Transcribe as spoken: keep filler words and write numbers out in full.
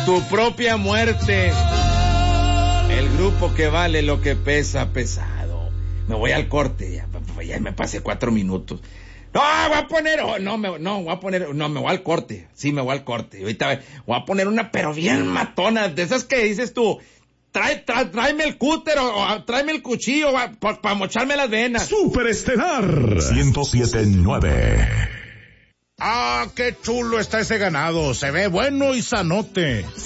tu propia muerte. El grupo que vale lo que pesa pesado. Me voy al corte, ya, ya me pasé cuatro minutos. No, voy a poner, oh, no, me, no, voy a poner, no, me voy al corte. Sí, me voy al corte. Ahorita voy a poner una, pero bien matona, de esas que dices tú, trae, trae, tráeme el cúter o, o tráeme el cuchillo para pa mocharme las venas. Superestelar ciento siete punto nueve. Ah, qué chulo está ese ganado, se ve bueno y sanote.